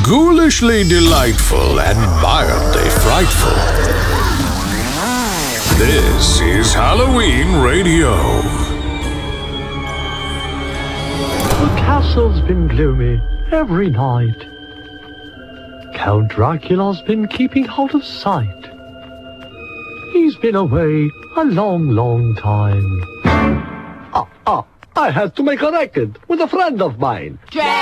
Ghoulishly delightful and mildly frightful. This is Halloween Radio. The castle's been gloomy every night. Count Dracula's been keeping out of sight. He's been away a long, long time. I had to make a record with a friend of mine.